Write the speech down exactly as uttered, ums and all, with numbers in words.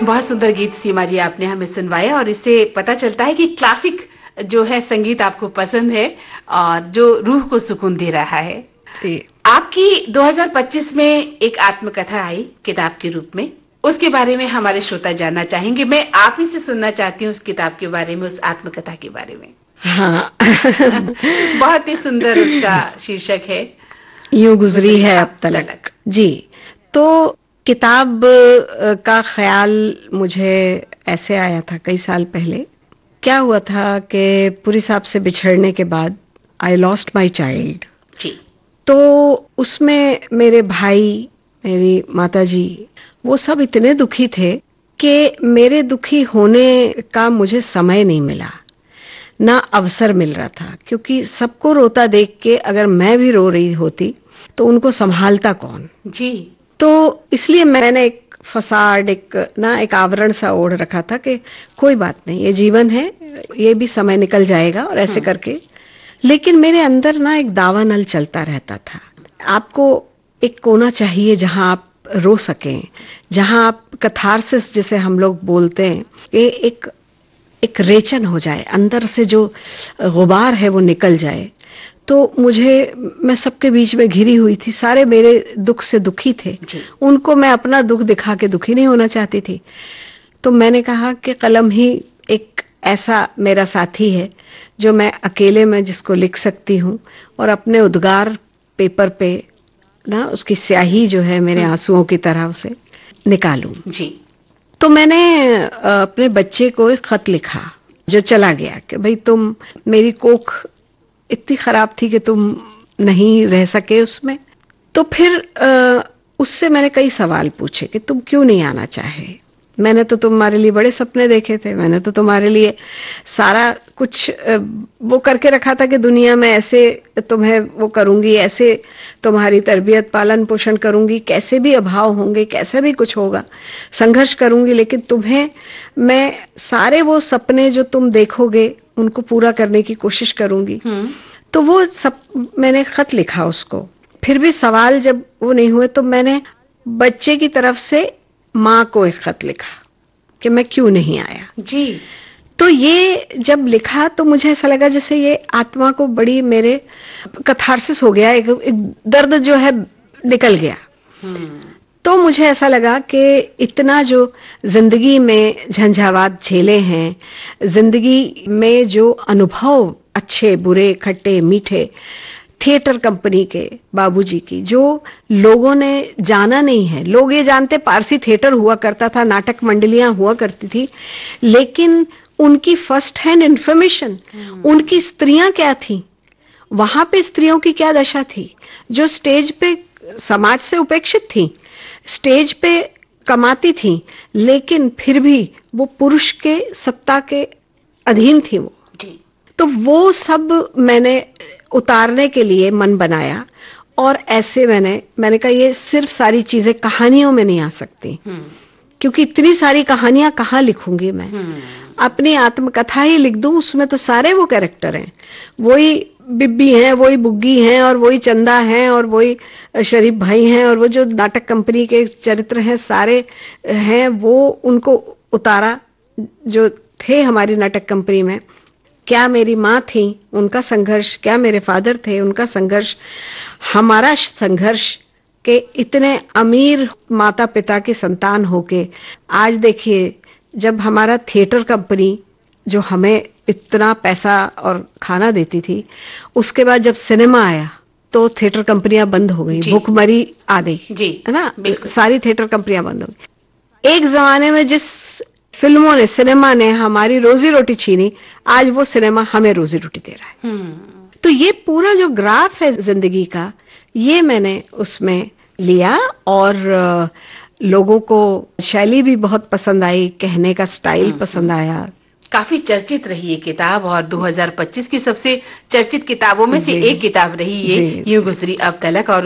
बहुत सुंदर गीत सीमा जी आपने हमें सुनवाया और इससे पता चलता है कि क्लासिक जो है संगीत आपको पसंद है और जो रूह को सुकून दे रहा है। जी। आपकी दो हज़ार पच्चीस में एक आत्मकथा आई किताब के रूप में, उसके बारे में हमारे श्रोता जानना चाहेंगे। मैं आप ही से सुनना चाहती हूँ उस किताब के बारे में, उस आत्मकथा के बारे में। हाँ बहुत ही सुंदर उसका शीर्षक है, यूं गुजरी है अब तलक। जी, तो किताब का ख्याल मुझे ऐसे आया था कई साल पहले। क्या हुआ था कि पुरी साहब से बिछड़ने के बाद आई लॉस्ट माय चाइल्ड जी। तो उसमें मेरे भाई, मेरी माताजी, वो सब इतने दुखी थे कि मेरे दुखी होने का मुझे समय नहीं मिला, ना अवसर मिल रहा था, क्योंकि सबको रोता देख के अगर मैं भी रो रही होती तो उनको संभालता कौन। जी। तो इसलिए मैंने एक फसाड, एक ना एक आवरण सा ओढ़ रखा था कि कोई बात नहीं, ये जीवन है, ये भी समय निकल जाएगा और ऐसे करके। लेकिन मेरे अंदर ना एक दावानल चलता रहता था। आपको एक कोना चाहिए जहां आप रो सकें, जहां आप कथारसिस जिसे हम लोग बोलते हैं, ये एक एक रेचन हो जाए, अंदर से जो गुबार है वो निकल जाए। तो मुझे, मैं सबके बीच में घिरी हुई थी, सारे मेरे दुख से दुखी थे, उनको मैं अपना दुख दिखा के दुखी नहीं होना चाहती थी। तो मैंने कहा कि कलम ही एक ऐसा मेरा साथी है जो मैं अकेले में जिसको लिख सकती हूँ और अपने उद्गार पेपर पे ना उसकी स्याही जो है मेरे आंसुओं की तरह उसे निकालूं। जी। तो मैंने अपने बच्चे को एक खत लिखा जो चला गया कि भाई तुम, मेरी कोख इतनी खराब थी कि तुम नहीं रह सके उसमें। तो फिर उससे मैंने कई सवाल पूछे कि तुम क्यों नहीं आना चाहे, मैंने तो तुम्हारे लिए बड़े सपने देखे थे, मैंने तो तुम्हारे लिए सारा कुछ वो करके रखा था कि दुनिया में ऐसे तुम्हें वो करूंगी, ऐसे तुम्हारी तरबियत पालन पोषण करूंगी, कैसे भी अभाव होंगे, कैसे भी कुछ होगा, संघर्ष करूंगी, लेकिन तुम्हें मैं सारे वो सपने जो तुम देखोगे उनको पूरा करने की कोशिश करूंगी। तो वो सब मैंने खत लिखा उसको। फिर भी सवाल जब वो नहीं हुए तो मैंने बच्चे की तरफ से माँ को एक खत लिखा कि मैं क्यों नहीं आया। जी। तो ये जब लिखा तो मुझे ऐसा लगा जैसे ये आत्मा को बड़ी मेरे कथारसिस हो गया, एक, एक दर्द जो है निकल गया। तो मुझे ऐसा लगा कि इतना जो जिंदगी में झंझावात झेले हैं, जिंदगी में जो अनुभव अच्छे बुरे खट्टे मीठे, थिएटर कंपनी के बाबूजी की जो लोगों ने जाना नहीं है, लोग ये जानते पारसी थिएटर हुआ करता था, नाटक मंडलियां हुआ करती थी, लेकिन उनकी फर्स्ट हैंड इंफॉर्मेशन, उनकी स्त्रियां क्या थी, वहां पे स्त्रियों की क्या दशा थी, जो स्टेज पे समाज से उपेक्षित थी, स्टेज पे कमाती थी, लेकिन फिर भी वो पुरुष के सत्ता के अधीन थी वो। तो वो सब मैंने उतारने के लिए मन बनाया और ऐसे मैंने मैंने कहा ये सिर्फ सारी चीजें कहानियों में नहीं आ सकती, क्योंकि इतनी सारी कहानियां कहाँ लिखूंगी मैं, अपनी आत्मकथा ही लिख दूं, उसमें तो सारे वो कैरेक्टर हैं, वही बिब्बी हैं, वही बुग्गी हैं और वही चंदा हैं और वही शरीफ भाई हैं और वो जो नाटक कंपनी के चरित्र हैं सारे हैं, वो उनको उतारा जो थे हमारी नाटक कंपनी में। क्या मेरी माँ थी, उनका संघर्ष, क्या मेरे फादर थे, उनका संघर्ष, हमारा संघर्ष के इतने अमीर माता पिता की संतान होके आज देखिए जब हमारा थिएटर कंपनी जो हमें इतना पैसा और खाना देती थी, उसके बाद जब सिनेमा आया तो थिएटर कंपनियां बंद हो गई, भूखमरी आ गई, है ना, सारी थिएटर कंपनियां बंद हो गई। एक जमाने में जिस फिल्मों ने, सिनेमा ने हमारी रोजी रोटी छीनी, आज वो सिनेमा हमें रोजी रोटी दे रहा है। तो ये पूरा जो ग्राफ है जिंदगी का, ये मैंने उसमें लिया और लोगों को शैली भी बहुत पसंद आई, कहने का स्टाइल पसंद आया। काफी चर्चित रही ये किताब और दो हज़ार पच्चीस की सबसे चर्चित किताबों में से एक किताब रही ये यूं गुजरी अब तलक। और